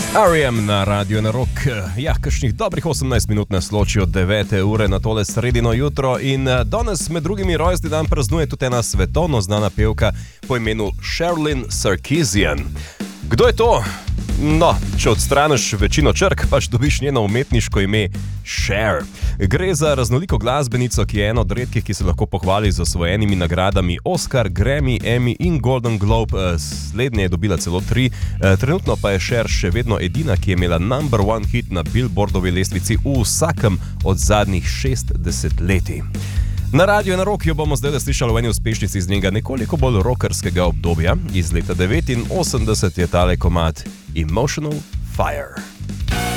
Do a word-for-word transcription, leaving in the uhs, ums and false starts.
R E M na Radio na Rock. Ja, kakšnih dobrih osemnajst minut nas loči od devete ure na tole sredino jutro in danes med drugimi rojstni dan praznuje tudi ena svetovno znana pevka po imenu Sherilyn Sarkisian. Kdo je to? No, če odstraniš večino črk, pač dobiš njeno umetniško ime Cher. Gre za raznoliko glasbenico, ki je ena od redkih, ki se lahko pohvali z osvojenimi nagradami Oscar, Grammy, Emmy in Golden Globe. Slednje je dobila celo tri. Trenutno pa je Cher še vedno edina, ki je imela number one hit na Billboardovi lestvici v vsakem od zadnjih šest desetletij. Na Radio na Rock jo bomo zdaj slišali v eni uspešnici iz njega nekoliko bolj rockerskega obdobja. Iz leta devetinosemdeset je tale komad Emotional Fire.